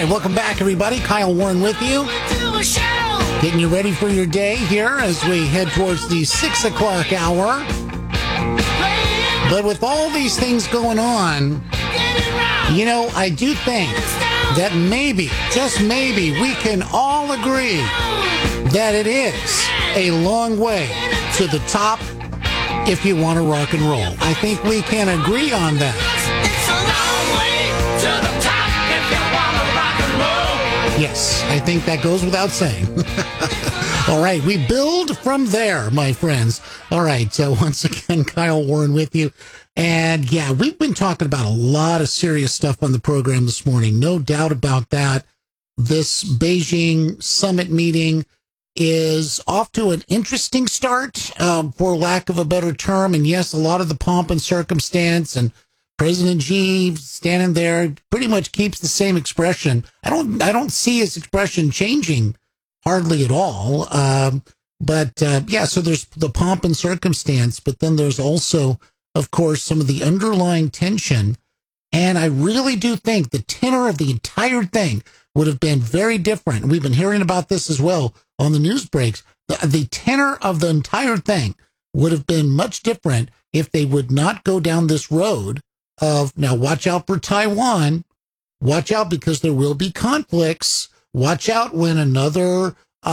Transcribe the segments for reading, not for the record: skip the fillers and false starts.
welcome back, everybody. Kyle Warren with you. Getting you ready for your day here as we head towards the 6 o'clock hour. But with all these things going on, you know, I do think that maybe, just maybe, we can all agree that it is a long way to the top if you want to rock and roll. I think we can agree on that. Yes, I think that goes without saying. All right, we build from there, my friends. All right, so once again, Kyle Warren with you. And yeah, we've been talking about a lot of serious stuff on the program this morning. No doubt about that. This Beijing summit meeting is off to an interesting start, for lack of a better term. And yes, a lot of the pomp and circumstance and President Xi standing there pretty much keeps the same expression. I don't see his expression changing hardly at all. Yeah, so there's the pomp and circumstance, but then there's also, of course, some of the underlying tension. And I really do think the tenor of the entire thing would have been very different. We've been hearing about this as well on the news breaks. The tenor of the entire thing would have been much different if they would not go down this road of, now watch out for Taiwan, watch out because there will be conflicts, watch out when another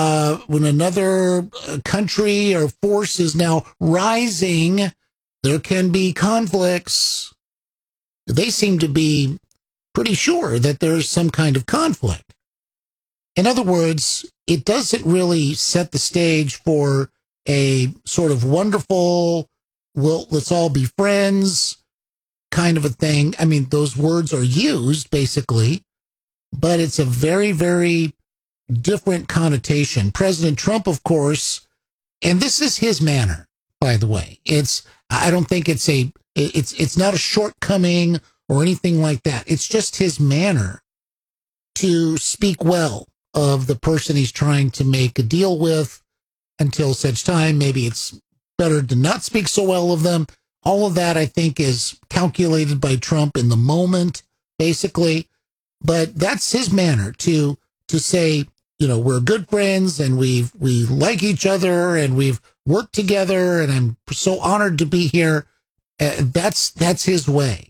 country or force is now rising, there can be conflicts. They seem to be pretty sure that there's some kind of conflict. In other words, it doesn't really set the stage for a sort of wonderful, well, let's all be friends kind of a thing. I mean, those words are used basically, but it's a very, very different connotation. President Trump, of course, and this is his manner, by the way. I don't think it's not a shortcoming or anything like that. It's just his manner to speak well of the person he's trying to make a deal with until such time. Maybe it's better to not speak so well of them. All of that, I think, is calculated by Trump in the moment, basically. But that's his manner to say, you know, we're good friends and we like each other and we've worked together and I'm so honored to be here. That's his way.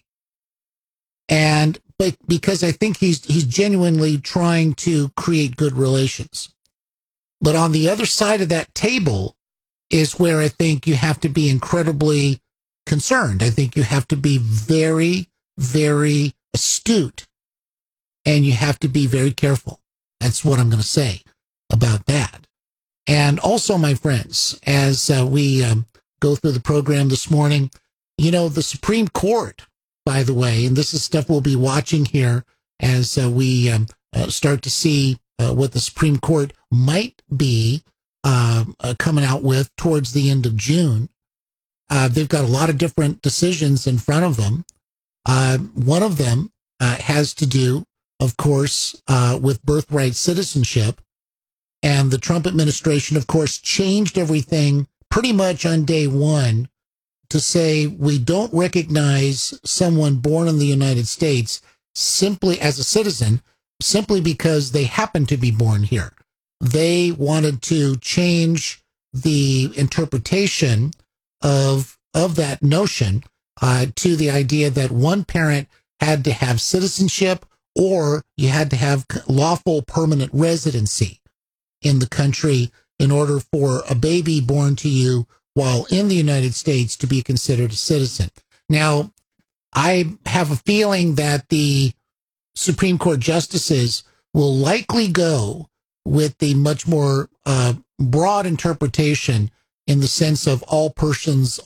But because I think he's genuinely trying to create good relations. But on the other side of that table is where I think you have to be incredibly concerned. I think you have to be very, very astute and you have to be very careful. That's what I'm going to say about that. And also, my friends, as we go through the program this morning, you know, the Supreme Court, by the way, and this is stuff we'll be watching here as we start to see what the Supreme Court might be coming out with towards the end of June. They've got a lot of different decisions in front of them. One of them has to do, of course, with birthright citizenship. And the Trump administration, of course, changed everything pretty much on day one to say we don't recognize someone born in the United States simply as a citizen, simply because they happen to be born here. They wanted to change the interpretation of that notion to the idea that one parent had to have citizenship or you had to have lawful permanent residency in the country in order for a baby born to you while in the United States to be considered a citizen. Now, I have a feeling that the Supreme Court justices will likely go with the much more broad interpretation in the sense of all persons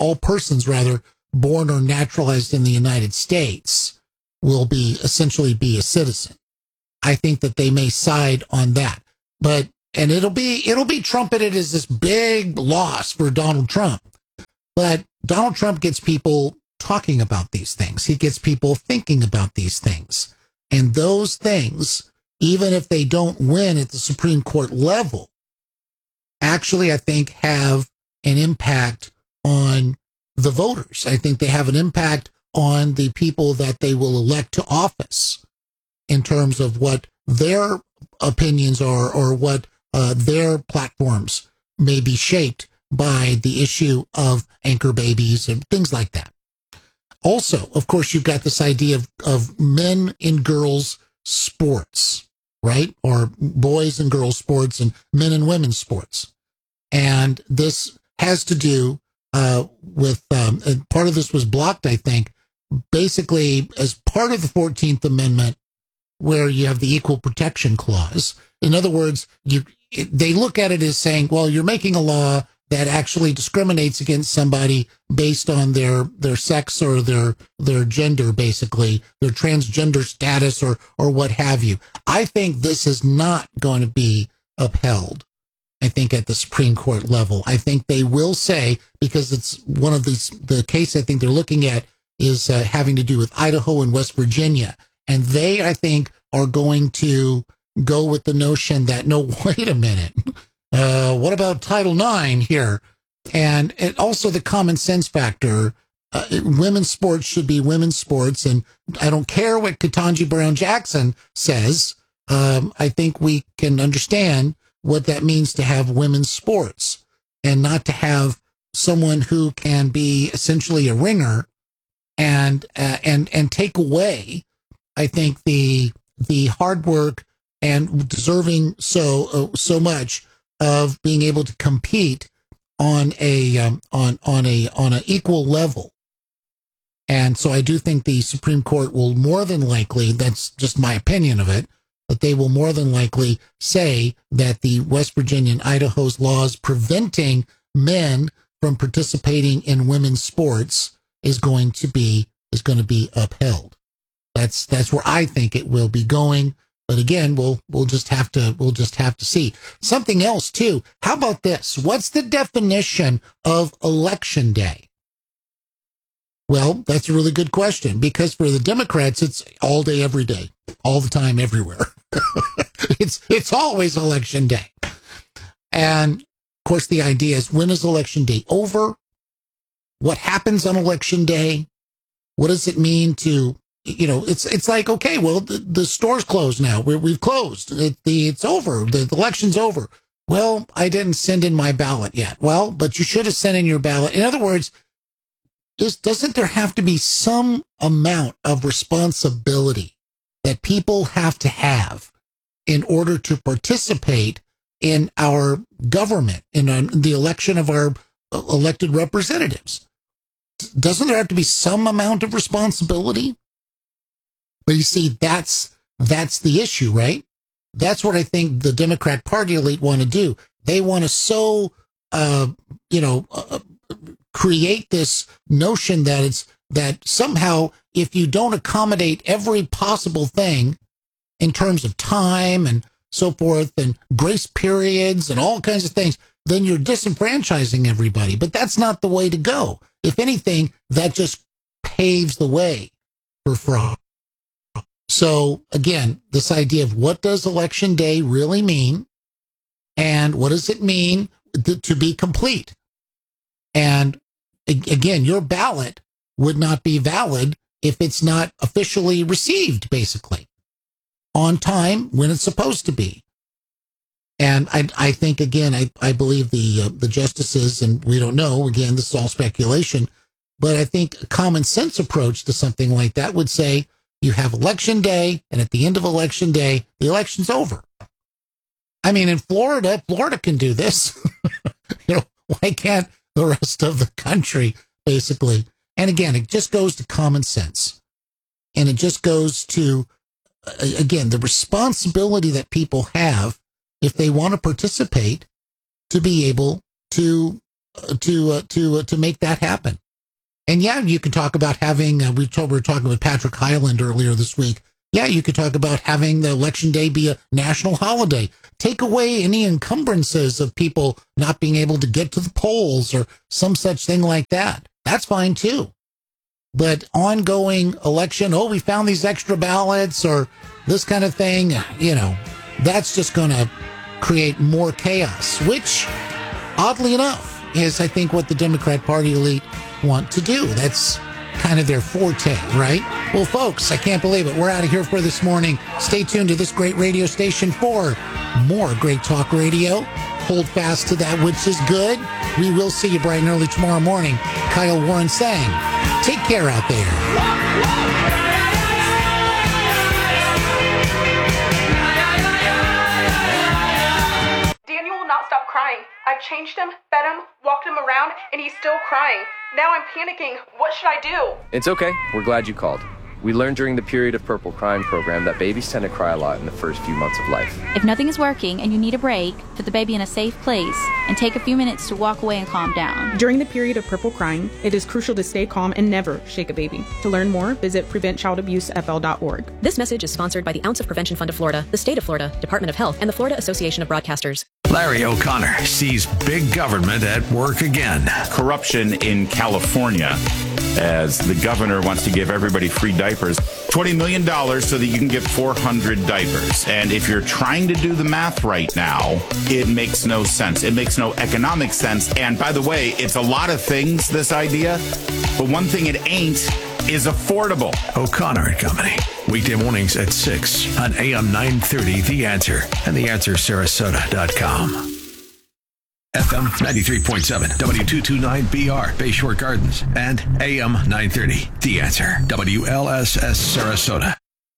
born or naturalized in the United States will essentially be a citizen. I think that they may side on that, and it'll be trumpeted as this big loss for Donald Trump. But Donald Trump gets people talking about these things. He gets people thinking about these things. And those things, even if they don't win at the Supreme Court level, actually, I think, have an impact on the voters. I think they have an impact on the people that they will elect to office in terms of what their opinions are or what their platforms may be shaped by the issue of anchor babies and things like that. Also, of course, you've got this idea of men and girls sports, right? Or boys and girls sports and men and women's sports. And this has to do with, part of this was blocked, I think, basically as part of the 14th Amendment, where you have the Equal Protection Clause. In other words, they look at it as saying, well, you're making a law that actually discriminates against somebody based on their sex or their gender, basically, their transgender status or what have you. I think this is not going to be upheld, I think, at the Supreme Court level. I think they will say, because it's one of the case I think they're looking at is having to do with Idaho and West Virginia. And they, I think, are going to go with the notion that, no, wait a minute. What about Title IX here? And also the common sense factor. Women's sports should be women's sports. And I don't care what Ketanji Brown Jackson says. I think we can understand what that means to have women's sports and not to have someone who can be essentially a ringer and take away, I think, the hard work and deserving so much of being able to compete on a equal level. And so I do think the Supreme Court will more than likely, that's just my opinion of it, that they will more than likely say that the West Virginia and Idaho's laws preventing men from participating in women's sports is going to be upheld. That's where I think it will be going. But again, we'll just have to see. Something else too. How about this? What's the definition of election day? Well, that's a really good question, because for the Democrats, it's all day, every day, all the time, everywhere. It's always election day. And of course, the idea is, when is election day over? What happens on election day? What does it mean to, it's like, okay, well, the store's closed now. We've closed. It's over. The election's over. Well, I didn't send in my ballot yet. Well, but you should have sent in your ballot. In other words, doesn't there have to be some amount of responsibility that people have to have in order to participate in our government, in the election of our elected representatives? Doesn't there have to be some amount of responsibility? But you see, that's the issue, right? That's what I think the Democrat Party elite want to do. They want to create this notion that somehow, if you don't accommodate every possible thing in terms of time and so forth and grace periods and all kinds of things, then you're disenfranchising everybody. But that's not the way to go. If anything, that just paves the way for fraud. So again, this idea of what does election day really mean, and what does it mean to be complete? And again, your ballot would not be valid if it's not officially received, basically, on time when it's supposed to be. And I think, again, I believe the justices, and we don't know, again, this is all speculation, but I think a common sense approach to something like that would say you have election day, and at the end of election day, the election's over. I mean, in Florida can do this. Why can't the rest of the country, basically? And again, it just goes to common sense. And it just goes to, again, the responsibility that people have if they want to participate to be able to make that happen. And yeah, you can talk about having, we were talking with Patrick Hyland earlier this week. Yeah, you could talk about having the election day be a national holiday. Take away any encumbrances of people not being able to get to the polls or some such thing like that. That's fine too. But ongoing election, we found these extra ballots or this kind of thing, that's just going to create more chaos, which, oddly enough, is, I think, what the Democrat Party elite want to do. That's kind of their forte, right? Well, folks, I can't believe it. We're out of here for this morning. Stay tuned to this great radio station for more great talk radio. Hold fast to that which is good. We will see you bright and early tomorrow morning. Kyle Warren saying, take care out there. Crying. I've changed him, fed him, walked him around, and he's still crying. Now I'm panicking. What should I do? It's okay. We're glad you called. We learned during the Period of Purple Crying program that babies tend to cry a lot in the first few months of life. If nothing is working and you need a break, put the baby in a safe place and take a few minutes to walk away and calm down. During the period of purple crying, it is crucial to stay calm and never shake a baby. To learn more, visit preventchildabusefl.org. This message is sponsored by the Ounce of Prevention Fund of Florida, the State of Florida, Department of Health, and the Florida Association of Broadcasters. Larry O'Connor sees big government at work again. Corruption in California, as the governor wants to give everybody free diapers. $20 million so that you can get 400 diapers. And if you're trying to do the math right now, it makes no sense. It makes no economic sense. And by the way, it's a lot of things, this idea, but one thing it ain't is affordable. O'Connor and Company. Weekday mornings at 6 on AM 930, The Answer, and TheAnswerSarasota.com. FM 93.7, W229BR, Bayshore Gardens, and AM 930, The Answer, WLSS Sarasota.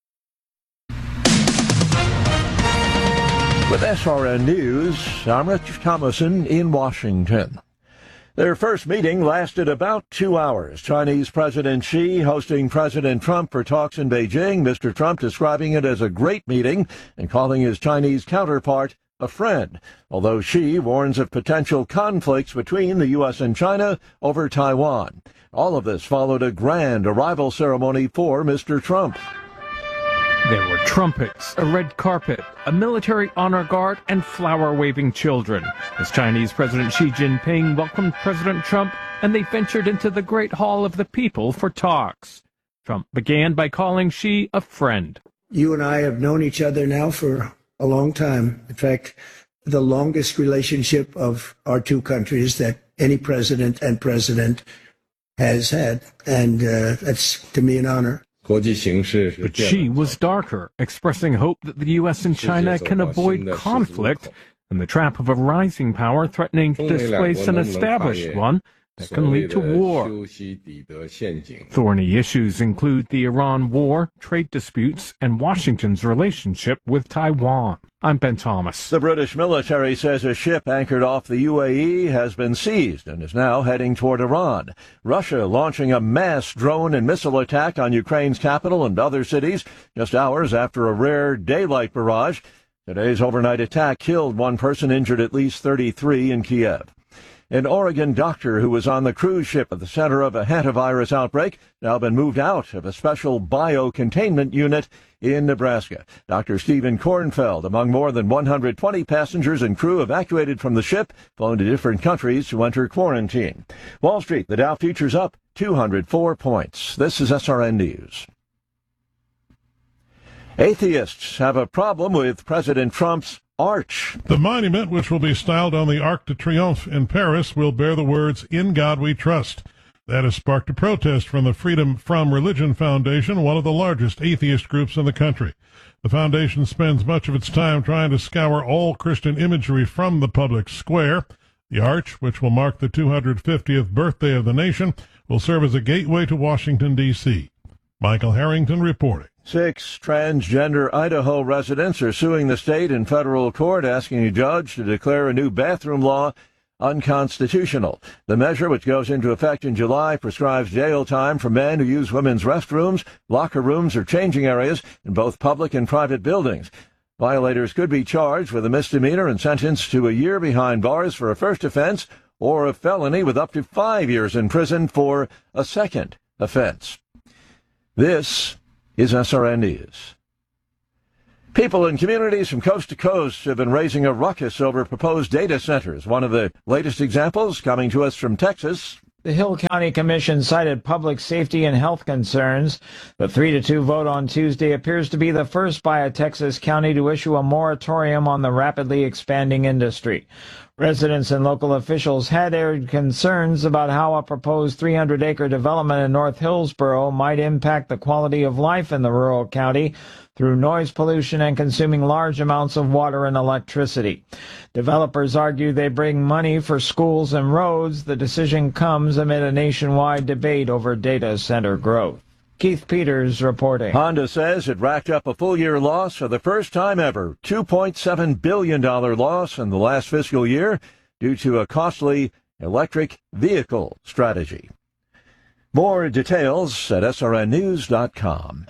With SRN News, I'm Rich Thomason in Washington. Their first meeting lasted about 2 hours. Chinese President Xi hosting President Trump for talks in Beijing. Mr. Trump describing it as a great meeting and calling his Chinese counterpart a friend, although Xi warns of potential conflicts between the U.S. and China over Taiwan. All of this followed a grand arrival ceremony for Mr. Trump. There were trumpets, a red carpet, a military honor guard, and flower-waving children as Chinese President Xi Jinping welcomed President Trump, and they ventured into the Great Hall of the People for talks. Trump began by calling Xi a friend. You and I have known each other now for a long time. In fact, the longest relationship of our two countries that any president and president has had. And that's, to me, an honor. But Xi was darker, expressing hope that the U.S. and China can avoid conflict and the trap of a rising power threatening to displace an established one that can lead to war. Thorny issues include the Iran war, trade disputes, and Washington's relationship with Taiwan. I'm Ben Thomas. The British military says a ship anchored off the UAE has been seized and is now heading toward Iran. Russia launching a mass drone and missile attack on Ukraine's capital and other cities just hours after a rare daylight barrage. Today's overnight attack killed one person, injured at least 33 in Kiev. An Oregon doctor who was on the cruise ship at the center of a hantavirus outbreak now been moved out of a special biocontainment unit in Nebraska. Dr. Stephen Kornfeld, among more than 120 passengers and crew evacuated from the ship, flown to different countries to enter quarantine. Wall Street, the Dow futures up 204 points. This is SRN News. Atheists have a problem with President Trump's arch. The monument, which will be styled on the Arc de Triomphe in Paris, will bear the words, "In God We Trust." That has sparked a protest from the Freedom From Religion Foundation, one of the largest atheist groups in the country. The foundation spends much of its time trying to scour all Christian imagery from the public square. The arch, which will mark the 250th birthday of the nation, will serve as a gateway to Washington, D.C. Michael Harrington reporting. 6 transgender Idaho residents are suing the state in federal court, asking a judge to declare a new bathroom law unconstitutional. The measure, which goes into effect in July, prescribes jail time for men who use women's restrooms, locker rooms, or changing areas in both public and private buildings. Violators could be charged with a misdemeanor and sentenced to a year behind bars for a first offense, or a felony with up to 5 years in prison for a second offense. This is SRN News. People in communities from coast to coast have been raising a ruckus over proposed data centers. One of the latest examples coming to us from Texas. The Hill County Commission cited public safety and health concerns. The 3-2 vote on Tuesday appears to be the first by a Texas county to issue a moratorium on the rapidly expanding industry. Residents and local officials had aired concerns about how a proposed 300-acre development in North Hillsborough might impact the quality of life in the rural county through noise pollution and consuming large amounts of water and electricity. Developers argue they bring money for schools and roads. The decision comes amid a nationwide debate over data center growth. Keith Peters reporting. Honda says it racked up a full-year loss for the first time ever, $2.7 billion loss in the last fiscal year due to a costly electric vehicle strategy. More details at srnnews.com.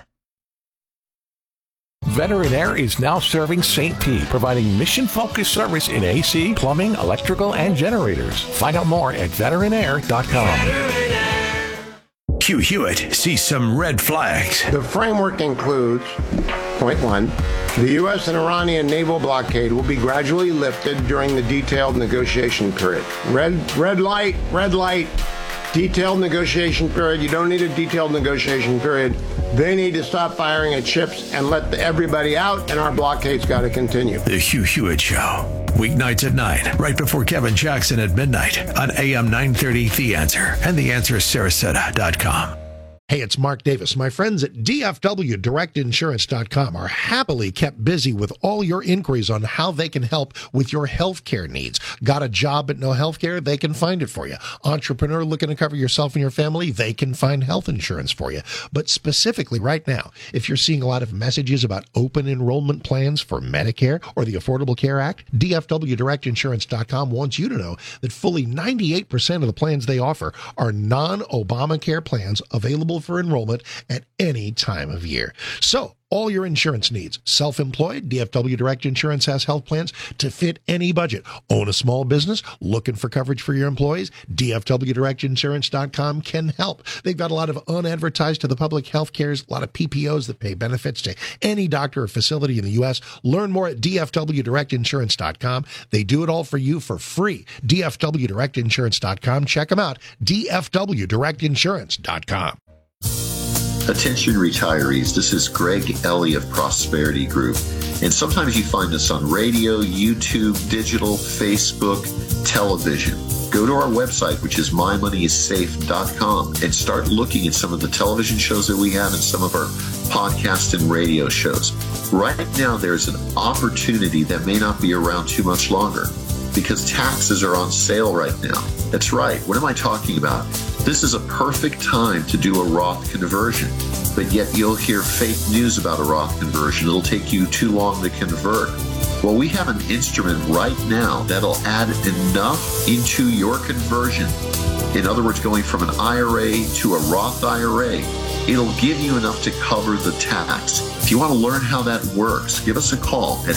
Veteran Air is now serving St. Pete, providing mission-focused service in AC, plumbing, electrical, and generators. Find out more at veteranair.com. Hugh Hewitt sees some red flags. The framework includes, point one, the U.S. and Iranian naval blockade will be gradually lifted during the detailed negotiation period. Red light, detailed negotiation period. You don't need a detailed negotiation period. They need to stop firing at ships and let everybody out, and our blockade's got to continue. The Hugh Hewitt Show. Weeknights at 9, right before Kevin Jackson at midnight on AM 930 The Answer and TheAnswerSarasota.com. Hey, it's Mark Davis. My friends at DFWDirectInsurance.com are happily kept busy with all your inquiries on how they can help with your health care needs. Got a job but no health care? They can find it for you. Entrepreneur looking to cover yourself and your family? They can find health insurance for you. But specifically right now, if you're seeing a lot of messages about open enrollment plans for Medicare or the Affordable Care Act, DFWDirectInsurance.com wants you to know that fully 98% of the plans they offer are non-Obamacare plans available for enrollment at any time of year. So, all your insurance needs. Self-employed, DFW Direct Insurance has health plans to fit any budget. Own a small business, looking for coverage for your employees? DFWDirectInsurance.com can help. They've got a lot of unadvertised to the public health cares, a lot of PPOs that pay benefits to any doctor or facility in the U.S. Learn more at DFWDirectInsurance.com. They do it all for you for free. DFWDirectInsurance.com. Check them out. DFWDirectInsurance.com. Attention retirees, this is Greg Ellie of Prosperity Group. And sometimes you find us on radio, YouTube, digital, Facebook, television. Go to our website, which is mymoneyissafe.com, and start looking at some of the television shows that we have and some of our podcast and radio shows. Right now, there's an opportunity that may not be around too much longer because taxes are on sale right now. That's right. What am I talking about? This is a perfect time to do a Roth conversion, but yet you'll hear fake news about a Roth conversion. It'll take you too long to convert. Well, we have an instrument right now that'll add enough into your conversion. In other words, going from an IRA to a Roth IRA, it'll give you enough to cover the tax. If you want to learn how that works, give us a call at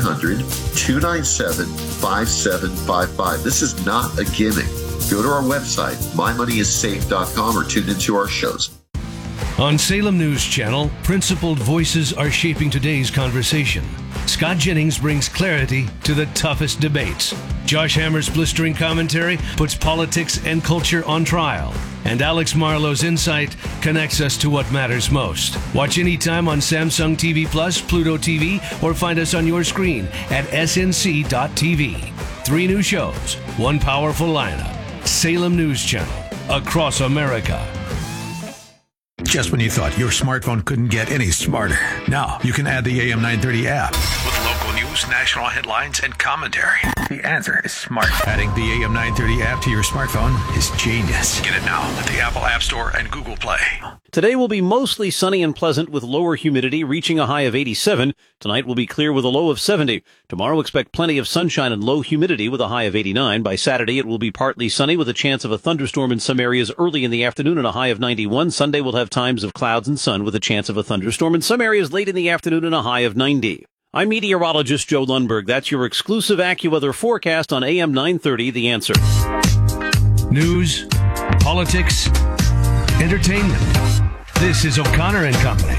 1-800-297-5755. This is not a gimmick. Go to our website, mymoneyissafe.com, or tune into our shows. On Salem News Channel, principled voices are shaping today's conversation. Scott Jennings brings clarity to the toughest debates. Josh Hammer's blistering commentary puts politics and culture on trial. And Alex Marlowe's insight connects us to what matters most. Watch anytime on Samsung TV Plus, Pluto TV, or find us on your screen at snc.tv. 3 new shows, 1 powerful lineup. Salem News Channel, across America. Just when you thought your smartphone couldn't get any smarter, now you can add the AM 930 app with local news, national headlines, and commentary. The answer is smart. Adding the AM 930 app to your smartphone is genius. Get it now at the Apple App Store and Google Play. Today will be mostly sunny and pleasant with lower humidity reaching a high of 87. Tonight will be clear with a low of 70. Tomorrow expect plenty of sunshine and low humidity with a high of 89. By Saturday it will be partly sunny with a chance of a thunderstorm in some areas early in the afternoon and a high of 91. Sunday will have times of clouds and sun with a chance of a thunderstorm in some areas late in the afternoon and a high of 90. I'm meteorologist Joe Lundberg. That's your exclusive AccuWeather forecast on AM 930, The Answer. News, politics, entertainment. This is O'Connor and Company.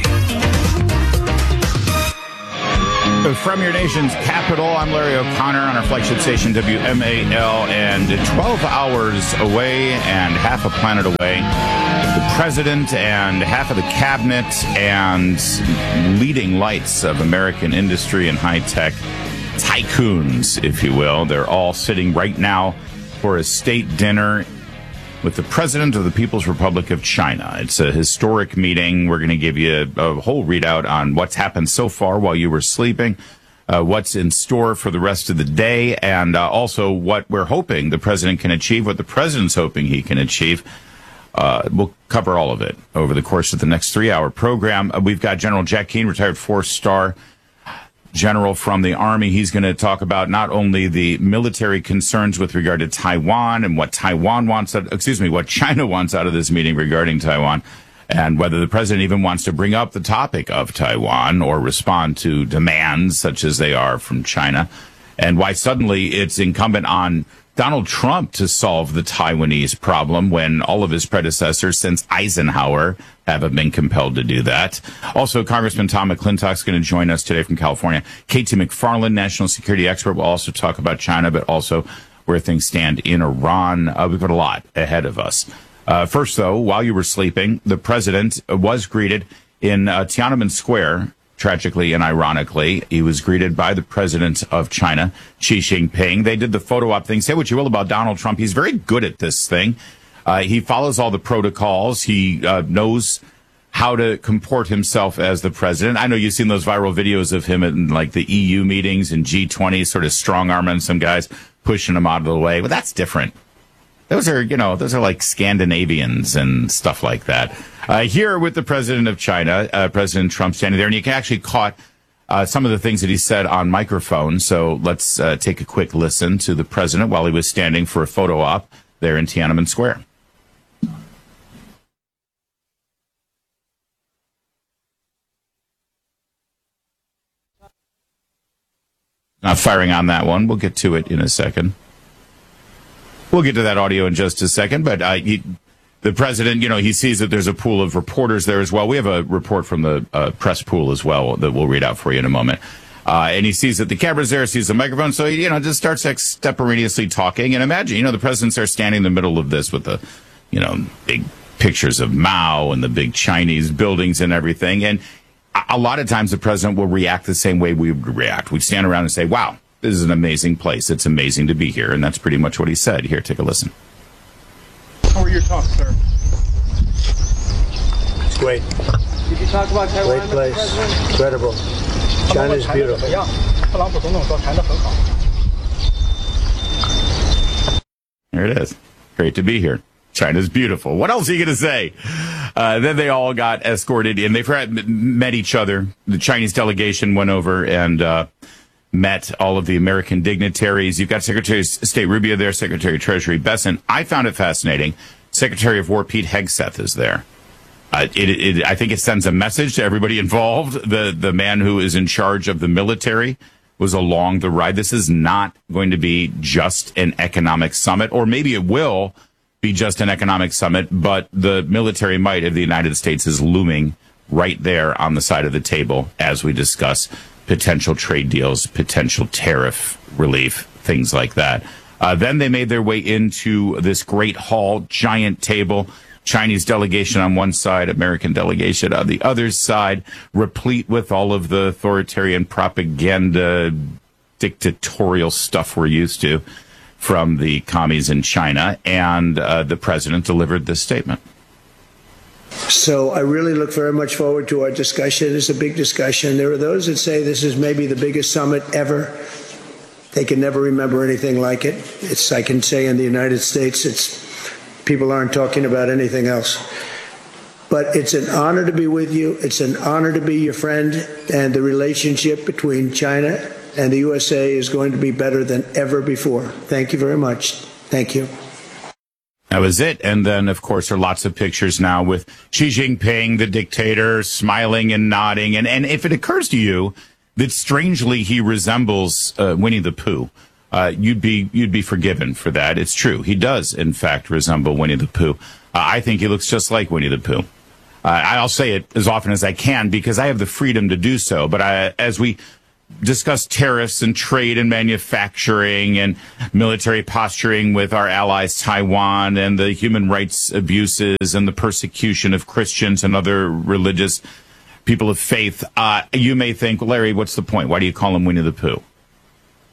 From your nation's capital, I'm Larry O'Connor on our flagship station WMAL, and 12 hours away and half a planet away, the president and half of the cabinet and leading lights of American industry and high tech tycoons, if you will. They're all sitting right now for a state dinner with the president of the People's Republic of China. It's a historic meeting. We're going to give you a whole readout on what's happened so far while you were sleeping, what's in store for the rest of the day, and also what we're hoping the president can achieve, what the president's hoping he can achieve. We'll cover all of it over the course of the next 3-hour program. We've got General Jack Keane, retired 4-star general from the Army. He's going to talk about not only the military concerns with regard to Taiwan and what China wants out of this meeting regarding Taiwan, and whether the president even wants to bring up the topic of Taiwan or respond to demands such as they are from China, and why suddenly it's incumbent on Donald Trump to solve the Taiwanese problem when all of his predecessors since Eisenhower haven't been compelled to do that. Also, Congressman Tom McClintock is going to join us today from California. K.T. McFarland, national security expert, will also talk about China, but also where things stand in Iran. We've got a lot ahead of us. First, though, while you were sleeping, the president was greeted in Tiananmen Square. Tragically and ironically, he was greeted by the president of China, Xi Jinping. They did the photo op thing. Say what you will about Donald Trump. He's very good at this thing. He follows all the protocols. He knows how to comport himself as the president. I know you've seen those viral videos of him in like the EU meetings and G20, sort of strong-arming some guys, pushing them out of the way. But that's different. Those are like Scandinavians and stuff like that. Here with the president of China, President Trump standing there, and you can actually caught some of the things that he said on microphone. So let's take a quick listen to the president while he was standing for a photo op there in Tiananmen Square. Not firing on that one. We'll get to it in a second. We'll get to that audio in just a second, but the president, he sees that there's a pool of reporters there as well. We have a report from the press pool as well that we'll read out for you in a moment. And he sees that the camera's there, sees the microphone, so he, just starts extemporaneously talking. And imagine, the president's there standing in the middle of this with the, big pictures of Mao and the big Chinese buildings and everything. And a lot of times the president will react the same way we would react. We'd stand around and say, wow, this is an amazing place. It's amazing to be here. And that's pretty much what he said. Here, take a listen. How are your talks, sir? It's great. Did you talk about Taiwan? Great place. Incredible. China's beautiful. There it is. Great to be here. China's beautiful. What else are you going to say? Then they all got escorted in. They met each other. The Chinese delegation went over and met all of the American dignitaries. You've got Secretary of State Rubio there, Secretary of Treasury Bessent. I found it fascinating. Secretary of War Pete Hegseth is there. I think it sends a message to everybody involved. The man who is in charge of the military was along the ride. This is not going to be just an economic summit, or maybe it will be just an economic summit, but the military might of the United States is looming right there on the side of the table as we discuss potential trade deals, potential tariff relief, things like that. Then they made their way into this great hall, giant table, Chinese delegation on one side, American delegation on the other side, replete with all of the authoritarian propaganda, dictatorial stuff we're used to from the commies in China, and the president delivered this statement. So I really look very much forward to our discussion. It's a big discussion. There are those that say this is maybe the biggest summit ever. They can never remember anything like it. I can say in the United States, people aren't talking about anything else. But it's an honor to be with you. It's an honor to be your friend. And the relationship between China and the USA is going to be better than ever before. Thank you very much. Thank you. That was it. And then, of course, there are lots of pictures now with Xi Jinping, the dictator, smiling and nodding. And if it occurs to you that strangely he resembles Winnie the Pooh, you'd be forgiven for that. It's true. He does, in fact, resemble Winnie the Pooh. I think he looks just like Winnie the Pooh. I'll say it as often as I can because I have the freedom to do so. But as we discuss tariffs and trade and manufacturing and military posturing with our allies Taiwan and the human rights abuses and the persecution of Christians and other religious people of faith, you may think, Larry, what's the point? Why do you call him Winnie the Pooh?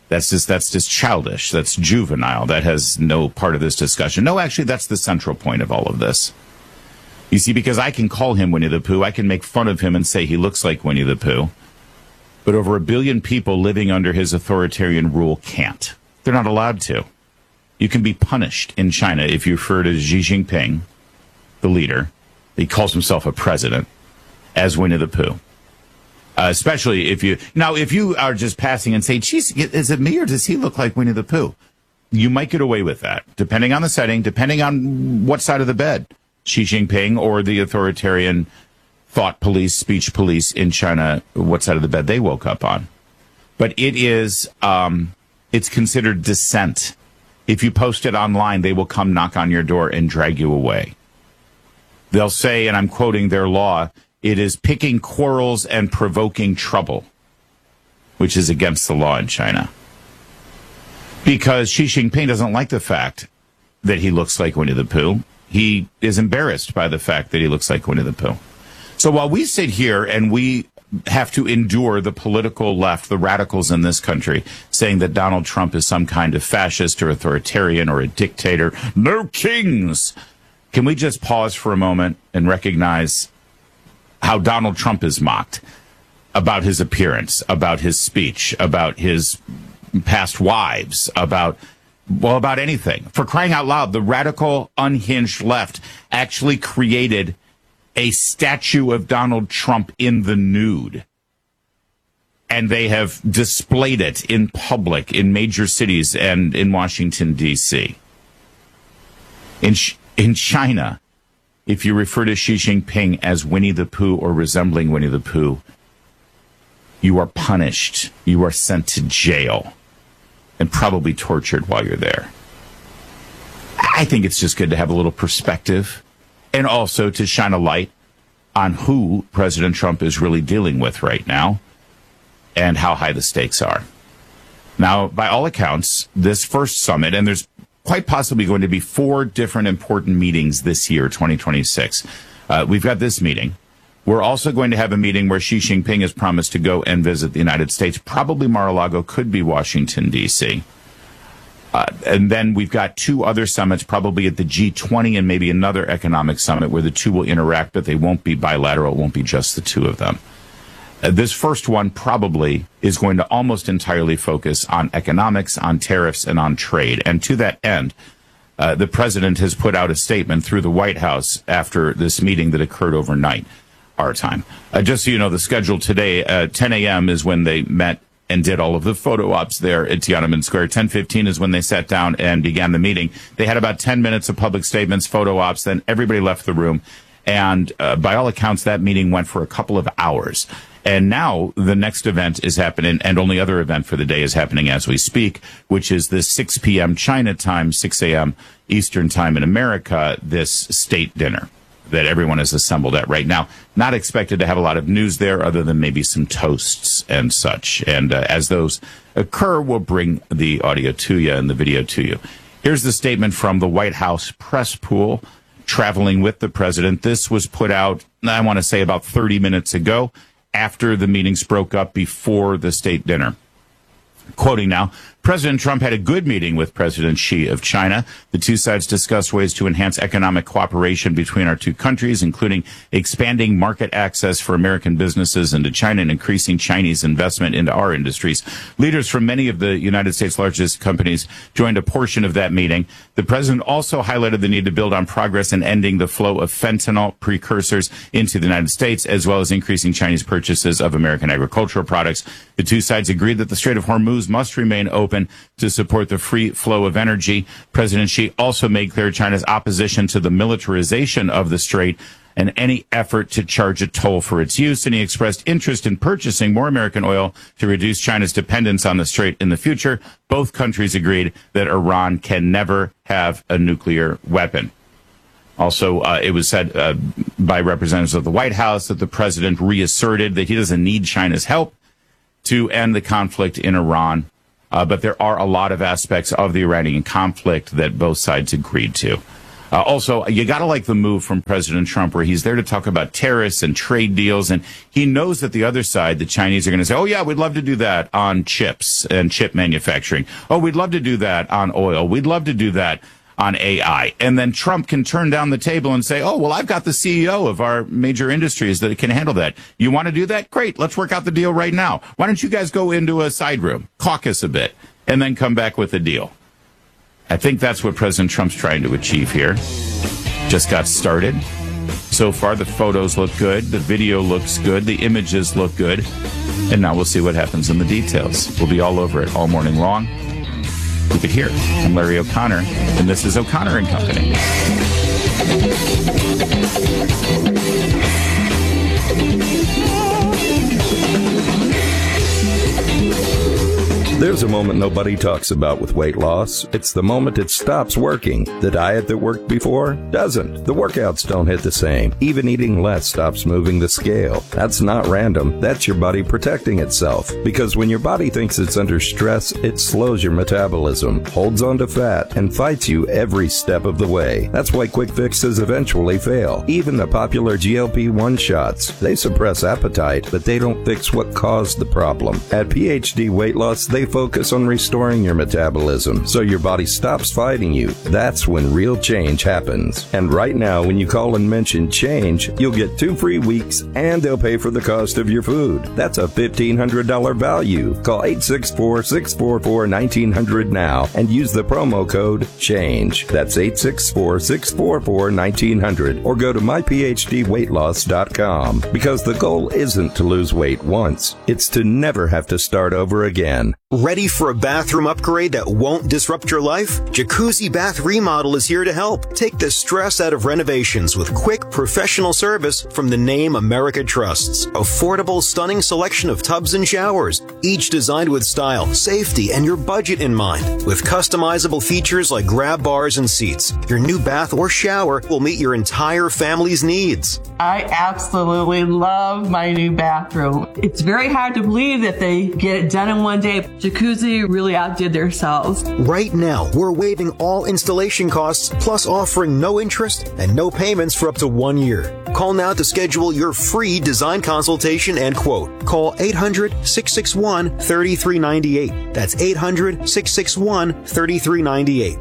That's just childish. That's juvenile. That has no part of this discussion. No, actually, that's the central point of all of this. You see, because I can call him Winnie the Pooh, I can make fun of him and say he looks like Winnie the Pooh, but over 1 billion people living under his authoritarian rule can't. They're not allowed to. You can be punished in China if you refer to Xi Jinping, the leader, he calls himself a president, as Winnie the Pooh. Especially if you are just passing and say, geez, is it me or does he look like Winnie the Pooh? You might get away with that, depending on the setting, depending on what side of the bed Xi Jinping or the authoritarian thought police, speech police in China, what side of the bed they woke up on. But it is, it's considered dissent. If you post it online, they will come knock on your door and drag you away. They'll say, and I'm quoting their law, it is picking quarrels and provoking trouble, which is against the law in China. Because Xi Jinping doesn't like the fact that he looks like Winnie the Pooh. He is embarrassed by the fact that he looks like Winnie the Pooh. So while we sit here and we have to endure the political left, the radicals in this country, saying that Donald Trump is some kind of fascist or authoritarian or a dictator, no kings, can we just pause for a moment and recognize how Donald Trump is mocked about his appearance, about his speech, about his past wives, about anything. For crying out loud, the radical, unhinged left actually created a statue of Donald Trump in the nude. And they have displayed it in public in major cities and in Washington, D.C. In China, if you refer to Xi Jinping as Winnie the Pooh or resembling Winnie the Pooh, you are punished. You are sent to jail and probably tortured while you're there. I think it's just good to have a little perspective and also to shine a light on who President Trump is really dealing with right now and how high the stakes are. Now, by all accounts, this first summit, and there's quite possibly going to be 4 different important meetings this year, 2026. We've got this meeting. We're also going to have a meeting where Xi Jinping has promised to go and visit the United States. Probably Mar-a-Lago, could be Washington, D.C. And then we've got 2 other summits, probably at the G20 and maybe another economic summit where the 2 will interact, but they won't be bilateral. It won't be just the 2 of them. This first one probably is going to almost entirely focus on economics, on tariffs, and on trade. And to that end, the president has put out a statement through the White House after this meeting that occurred overnight, our time. Just so you know, the schedule today, 10 a.m. is when they met and did all of the photo ops there at Tiananmen Square. 10:15 is when they sat down and began the meeting. They had about 10 minutes of public statements, photo ops, then everybody left the room. And by all accounts, that meeting went for a couple of hours. And now the next event is happening, and only other event for the day is happening as we speak, which is the 6 p.m. China time, 6 a.m. Eastern time in America, this state dinner that everyone is assembled at right now. Not expected to have a lot of news there other than maybe some toasts and such. And as those occur, we'll bring the audio to you and the video to you. Here's the statement from the White House press pool traveling with the president. This was put out, I want to say, about 30 minutes ago, after the meetings broke up before the state dinner. Quoting now, President Trump had a good meeting with President Xi of China. The 2 sides discussed ways to enhance economic cooperation between our 2 countries, including expanding market access for American businesses into China and increasing Chinese investment into our industries. Leaders from many of the United States' largest companies joined a portion of that meeting. The president also highlighted the need to build on progress in ending the flow of fentanyl precursors into the United States, as well as increasing Chinese purchases of American agricultural products. The 2 sides agreed that the Strait of Hormuz must remain open to support the free flow of energy. President Xi also made clear China's opposition to the militarization of the strait and any effort to charge a toll for its use, and he expressed interest in purchasing more American oil to reduce China's dependence on the strait in the future. Both countries agreed that Iran can never have a nuclear weapon. Also, it was said by representatives of the White House that the president reasserted that he doesn't need China's help to end the conflict in Iran. But there are a lot of aspects of the Iranian conflict that both sides agreed to. Also, you got to like the move from President Trump where he's there to talk about tariffs and trade deals. And he knows that the other side, the Chinese, are going to say, oh, yeah, we'd love to do that on chips and chip manufacturing. Oh, we'd love to do that on oil. We'd love to do that on AI. And then Trump can turn down the table and say, oh, well, I've got the CEO of our major industries that can handle that. You want to do that? Great. Let's work out the deal right now. Why don't you guys go into a side room, caucus a bit, and then come back with a deal? I think that's what President Trump's trying to achieve here. Just got started. So far, the photos look good. The video looks good. The images look good. And now we'll see what happens in the details. We'll be all over it all morning long. Keep it here. I'm Larry O'Connor, and this is O'Connor and Company. There's a moment nobody talks about with weight loss. It's the moment it stops working. The diet that worked before doesn't. The workouts don't hit the same. Even eating less stops moving the scale. That's not random. That's your body protecting itself. Because when your body thinks it's under stress, it slows your metabolism, holds on to fat, and fights you every step of the way. That's why quick fixes eventually fail. Even the popular GLP-1 shots. They suppress appetite, but they don't fix what caused the problem. At PhD Weight Loss, they focus on restoring your metabolism so your body stops fighting you. That's when real change happens. And right now, when you call and mention change, you'll get 2 free weeks and they'll pay for the cost of your food. That's a $1,500 value. Call 864-644-1900 now and use the promo code CHANGE. That's 864-644-1900 or go to myphdweightloss.com, because the goal isn't to lose weight once. It's to never have to start over again. Ready for a bathroom upgrade that won't disrupt your life? Jacuzzi Bath Remodel is here to help. Take the stress out of renovations with quick, professional service from the name America trusts. Affordable, stunning selection of tubs and showers, each designed with style, safety, and your budget in mind. With customizable features like grab bars and seats, your new bath or shower will meet your entire family's needs. I absolutely love my new bathroom. It's very hard to believe that they get it done in one day. Jacuzzi really outdid themselves. Right now, we're waiving all installation costs, plus offering no interest and no payments for up to 1 year. Call now to schedule your free design consultation and quote. Call 800-661-3398. That's 800-661-3398.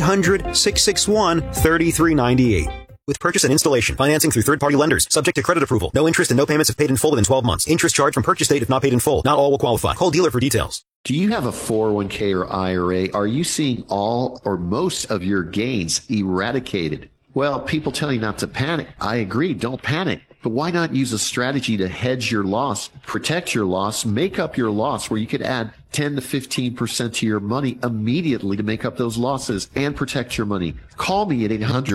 800-661-3398. With purchase and installation, financing through third-party lenders, subject to credit approval. No interest and no payments if paid in full within 12 months. Interest charged from purchase date if not paid in full. Not all will qualify. Call dealer for details. Do you have a 401k or IRA? Are you seeing all or most of your gains eradicated? Well, people tell you not to panic. I agree, don't panic. But why not use a strategy to hedge your loss, protect your loss, make up your loss, where you could add 10 to 15% to your money immediately to make up those losses and protect your money? Call me at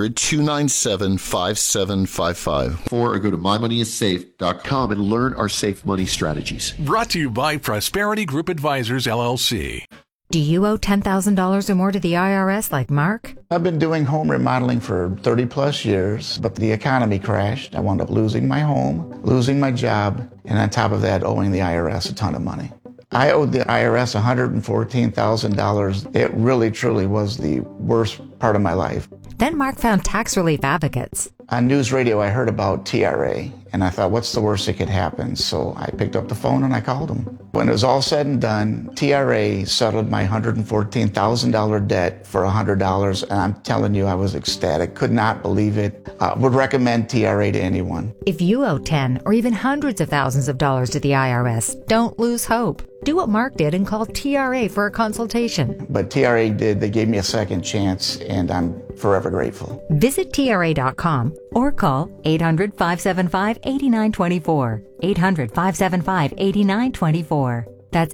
800-297-5755 or go to mymoneyissafe.com and learn our safe money strategies. Brought to you by Prosperity Group Advisors, LLC. Do you owe $10,000 or more to the IRS like Mark? I've been doing home remodeling for 30 plus years, but the economy crashed. I wound up losing my home, losing my job, and on top of that, owing the IRS a ton of money. I owed the IRS $114,000. It really, truly was the worst part of my life. Then Mark found tax relief advocates. On news radio, I heard about TRA, and I thought, what's the worst that could happen? So I picked up the phone and I called them. When it was all said and done, TRA settled my $114,000 debt for $100, and I'm telling you, I was ecstatic. Could not believe it. Would recommend TRA to anyone. If you owe 10 or even hundreds of thousands of dollars to the IRS, don't lose hope. Do what Mark did and call TRA for a consultation. But TRA did. They gave me a second chance, and I'm forever grateful. Visit TRA.com or call 800-575-8924. 800-575-8924. That's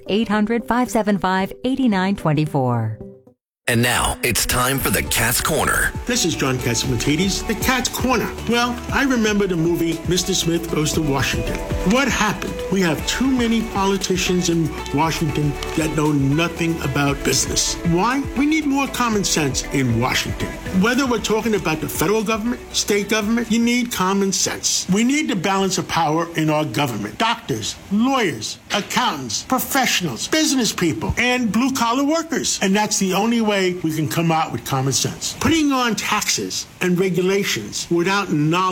800-575-8924. And now, it's time for the Cat's Corner. This is John Catsimatidis, the Cat's Corner. Well, I remember the movie Mr. Smith Goes to Washington. What happened? We have too many politicians in Washington that know nothing about business. Why? We need more common sense in Washington. Whether we're talking about the federal government, state government, you need common sense. We need the balance of power in our government. Doctors, lawyers, accountants, professionals, business people, and blue-collar workers. And that's the only way way we can come out with common sense. Putting on taxes and regulations without knowledge